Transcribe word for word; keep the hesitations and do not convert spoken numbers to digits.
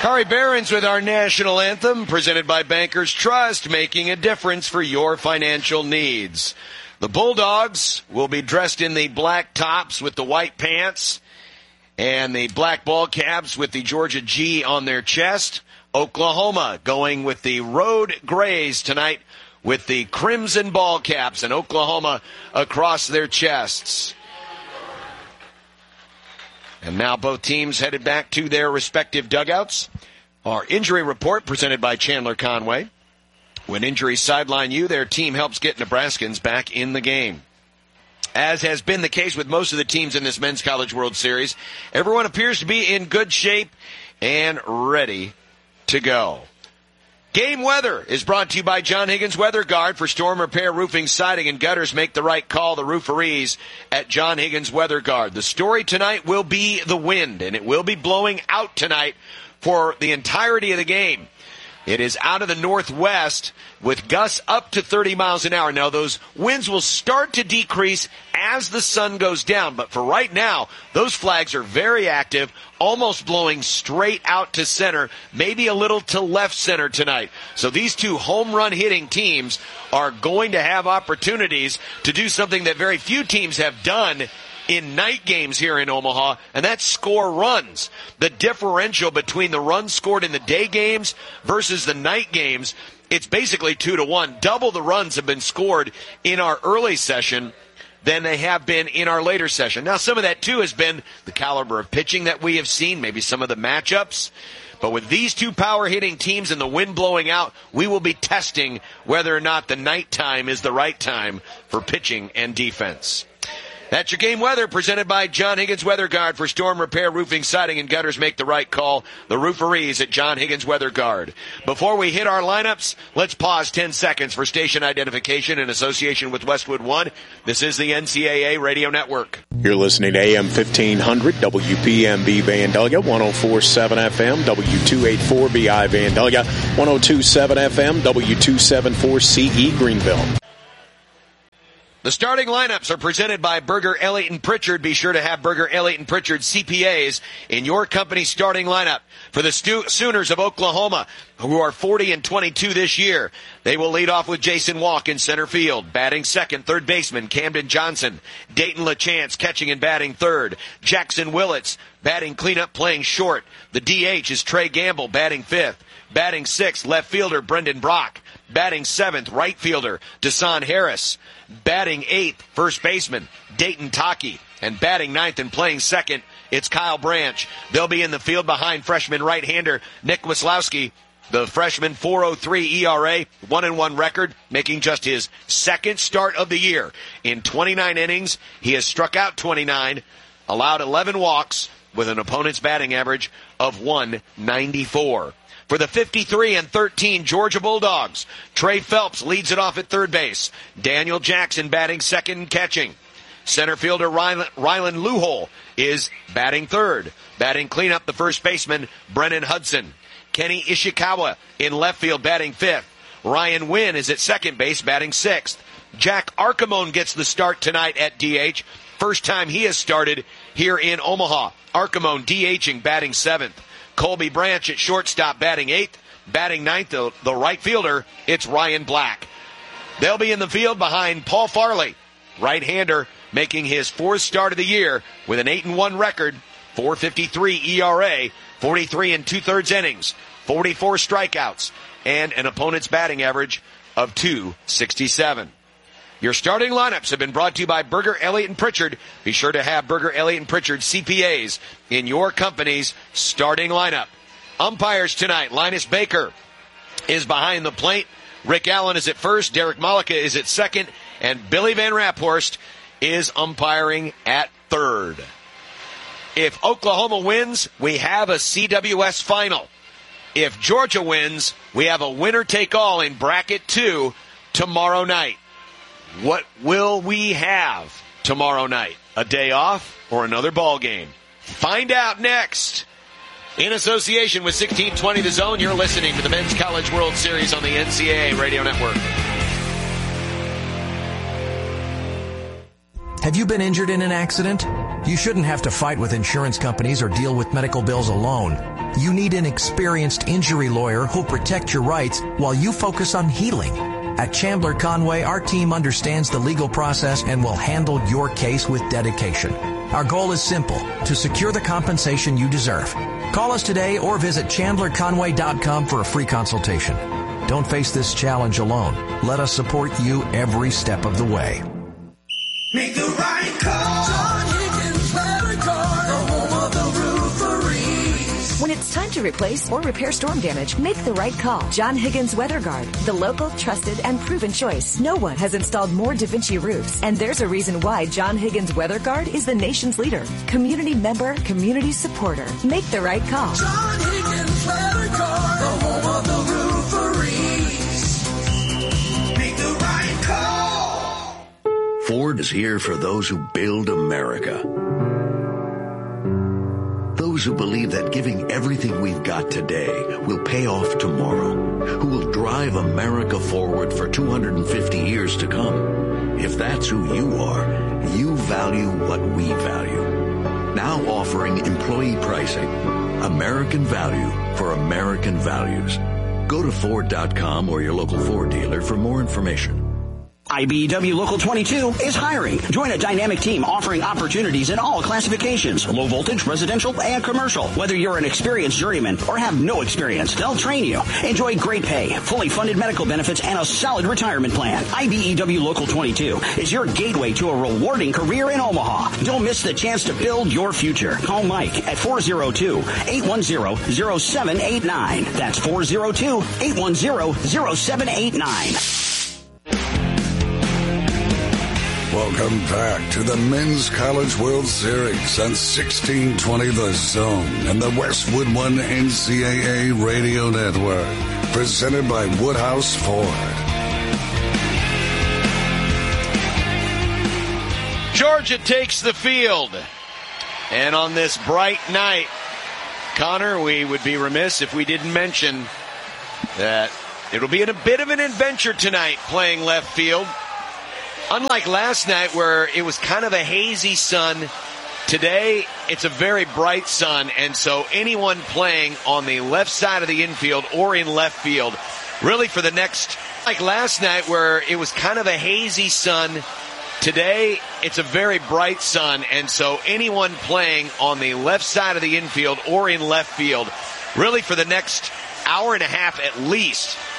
Kari Behrens with our national anthem, presented by Bankers Trust, making a difference for your financial needs. The Bulldogs will be dressed in the black tops with the white pants and the black ball caps with the Georgia G on their chest. Oklahoma going with the road grays tonight with the crimson ball caps and Oklahoma across their chests. And now both teams headed back to their respective dugouts. Our injury report presented by Chandler Conway. When injuries sideline you, their team helps get Nebraskans back in the game. As has been the case with most of the teams in this Men's College World Series, everyone appears to be in good shape and ready to go. Game weather is brought to you by John Higgins Weather Guard. For storm repair, roofing, siding, and gutters, make the right call. The rooferees at John Higgins Weather Guard. The story tonight will be the wind, and it will be blowing out tonight for the entirety of the game. It is out of the northwest with gusts up to thirty miles an hour. Now, those winds will start to decrease as the sun goes down. But for right now, those flags are very active, almost blowing straight out to center, maybe a little to left center tonight. So these two home run hitting teams are going to have opportunities to do something that very few teams have done in night games here in Omaha, and that's score runs. The differential between the runs scored in the day games versus the night games, it's basically two to one. Double the runs have been scored in our early session than they have been in our later session. Now, some of that, too, has been the caliber of pitching that we have seen, maybe some of the matchups. But with these two power-hitting teams and the wind blowing out, we will be testing whether or not the nighttime is the right time for pitching and defense. That's your game weather presented by John Higgins Weather Guard. For storm repair, roofing, siding, and gutters, make the right call. The rooferees at John Higgins Weather Guard. Before we hit our lineups, let's pause ten seconds for station identification in association with Westwood One. This is the N C A A Radio Network. You're listening to A M fifteen hundred W P M B Vandalia, one oh four point seven F M, W two eighty-four B I Vandalia, one oh two point seven F M, W two seventy-four C E Greenville. The starting lineups are presented by Berger, Elliott, and Pritchard. Be sure to have Berger, Elliott, and Pritchard C P As in your company's starting lineup. For the Stu- Sooners of Oklahoma, who are forty and twenty-two this year, they will lead off with Jason Walk in center field. Batting second, third baseman Camden Johnson. Dayton LaChance catching and batting third. Jackson Willits batting cleanup, playing short. The D H is Trey Gamble batting fifth. Batting sixth, left fielder Brendan Brock. Batting seventh, right fielder Desan Harris. Batting eighth, first baseman Dayton Taki. And batting ninth and playing second, it's Kyle Branch. They'll be in the field behind freshman right-hander Nick Wislowski. The freshman, four oh three E R A, one and one record, making just his second start of the year. In twenty-nine innings, he has struck out twenty-nine, allowed eleven walks, with an opponent's batting average of one ninety-four. For the fifty-three and thirteen Georgia Bulldogs, Trey Phelps leads it off at third base. Daniel Jackson batting second and catching. Center fielder Rylan, Rylan Luhol is batting third. Batting cleanup, the first baseman Brennan Hudson. Kenny Ishikawa in left field batting fifth. Ryan Wynn is at second base batting sixth. Jack Archimon gets the start tonight at D H. First time he has started here in Omaha. Archimon DHing batting seventh. Colby Branch at shortstop batting eighth. Batting ninth, the, the right fielder, it's Ryan Black. They'll be in the field behind Paul Farley, right-hander, making his fourth start of the year with an eight and one record, four fifty-three E R A, forty-three and two-thirds innings, forty-four strikeouts, and an opponent's batting average of two sixty-seven. Your starting lineups have been brought to you by Berger, Elliott, and Pritchard. Be sure to have Berger, Elliott, and Pritchard C P As in your company's starting lineup. Umpires tonight, Linus Baker is behind the plate. Rick Allen is at first. Derek Malika is at second. And Billy Van Raphorst is umpiring at third. If Oklahoma wins, we have a C W S final. If Georgia wins, we have a winner-take-all in bracket two tomorrow night. What will we have tomorrow night? A day off or another ball game? Find out next. In association with sixteen twenty The Zone, you're listening to the Men's College World Series on the N C A A Radio Network. Have you been injured in an accident? You shouldn't have to fight with insurance companies or deal with medical bills alone. You need an experienced injury lawyer who'll protect your rights while you focus on healing. At Chandler Conway, our team understands the legal process and will handle your case with dedication. Our goal is simple, to secure the compensation you deserve. Call us today or visit chandler conway dot com for a free consultation. Don't face this challenge alone. Let us support you every step of the way. Make the right call. John Higgins Weather Guard, the home of the roofery. When it's time to replace or repair storm damage, make the right call. John Higgins Weather Guard, the local, trusted, and proven choice. No one has installed more DaVinci roofs, and there's a reason why John Higgins Weather Guard is the nation's leader. Community member, community supporter. Make the right call. John Higgins Weather Guard, the home of the roofery. Make the right call. Ford is here for those who build America. Those who believe that giving everything we've got today will pay off tomorrow. Who will drive America forward for two hundred fifty years to come. If that's who you are, you value what we value. Now offering employee pricing. American value for American values. Go to Ford dot com or your local Ford dealer for more information. I B E W Local twenty-two is hiring. Join a dynamic team offering opportunities in all classifications, low voltage, residential, and commercial. Whether you're an experienced journeyman or have no experience, they'll train you. Enjoy great pay, fully funded medical benefits, and a solid retirement plan. I B E W Local twenty-two is your gateway to a rewarding career in Omaha. Don't miss the chance to build your future. Call Mike at four oh two, eight one zero, zero seven eight nine. That's four oh two, eight one zero, zero seven eight nine. Welcome back to the Men's College World Series on sixteen twenty The Zone and the Westwood One N C double A Radio Network. Presented by Woodhouse Ford. Georgia takes the field. And on this bright night, Connor, we would be remiss if we didn't mention that it'll be in a bit of an adventure tonight playing left field. Unlike last night where it was kind of a hazy sun, today it's a very bright sun, and so anyone playing on the left side of the infield or in left field, really for the next, like last night where it was kind of a hazy sun, today it's a very bright sun, and so anyone playing on the left side of the infield or in left field, really for the next hour and a half at least,